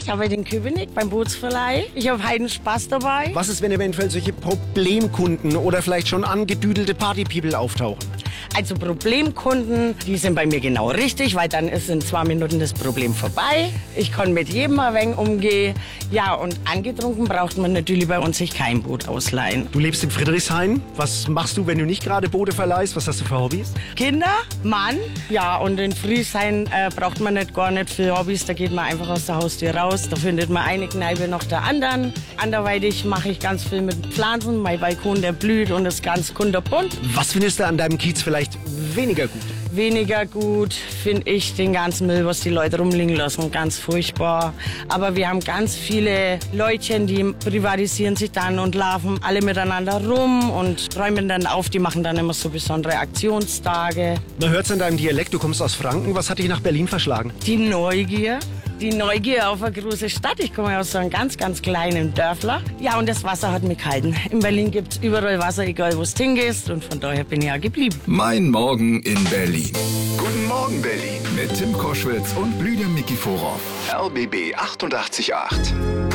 Ich arbeite in Köpenick beim Bootsverleih. Ich habe heiden Spaß dabei. Was ist, wenn eventuell solche Problemkunden oder vielleicht schon angedüdelte Partypeople auftauchen? Also Problemkunden, die sind bei mir genau richtig, weil dann ist in 2 Minuten das Problem vorbei. Ich kann mit jedem ein wenig umgehen. Ja, und angetrunken braucht man natürlich bei uns sich kein Boot ausleihen. Du lebst in Friedrichshain. Was machst du, wenn du nicht gerade Boote verleihst? Was hast du für Hobbys? Kinder, Mann, ja, und in Friedrichshain braucht man gar nicht für Hobbys. Da geht man einfach aus der Haustür raus. Da findet man eine Kneipe nach der anderen. Anderweitig mache ich ganz viel mit Pflanzen. Mein Balkon, der blüht und ist ganz kunterbunt. Was findest du an deinem Kiez vielleicht weniger gut? Weniger gut finde ich den ganzen Müll, was die Leute rumliegen lassen. Ganz furchtbar. Aber wir haben ganz viele Leutchen, die privatisieren sich dann und laufen alle miteinander rum und räumen dann auf. Die machen dann immer so besondere Aktionstage. Man hört es an deinem Dialekt, du kommst aus Franken. Was hat dich nach Berlin verschlagen? Die Neugier. Die Neugier auf eine große Stadt. Ich komme aus so einem ganz, ganz kleinen Dörfler. Ja, und das Wasser hat mich gehalten. In Berlin gibt es überall Wasser, egal wo du hingehst. Und von daher bin ich ja geblieben. Mein Morgen in Berlin. Guten Morgen, Berlin. Mit Tim Koschwitz und Lydia Mikiforov. RBB 88.8.